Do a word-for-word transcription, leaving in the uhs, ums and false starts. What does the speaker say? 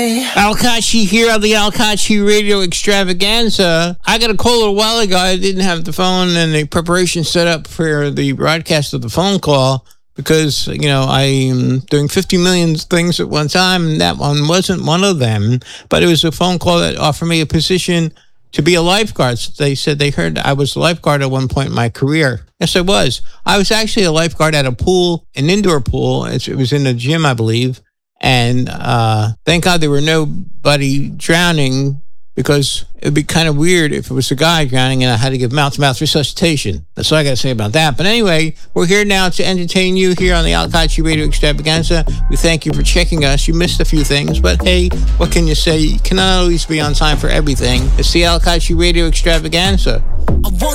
Al Kachi here on the Al Kachi Radio Extravaganza. I got a call a little while ago. I didn't have the phone and the preparation set up for the broadcast of the phone call because, you know, I'm doing fifty million things at one time, and that one wasn't one of them. But it was a phone call that offered me a position to be a lifeguard. They said they heard I was a lifeguard at one point in my career. Yes, I was. I was actually a lifeguard at a pool, an indoor pool. It was in a gym, I believe. And uh, thank God there were nobody drowning, because it would be kind of weird if it was a guy drowning and I had to give mouth-to-mouth resuscitation. That's all I got to say about that. But anyway, we're here now to entertain you here on the Al Kachi Radio Extravaganza. We thank you for checking us. You missed a few things, but hey, what can you say? You cannot always be on time for everything. It's the Al Kachi Radio Extravaganza.